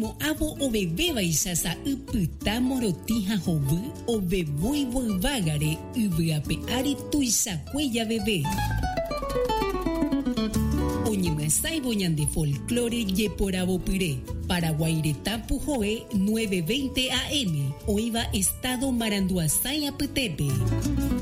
no avo o bebé baixasa upyta morotija hovy o beboi vágare yvyape ari tuisakueya bebé. Oñemyasãivo ñande folclore jeporavo Paraguaireta Pujoe 9:20 AM. Oiva Estado Maranduasái apytépe.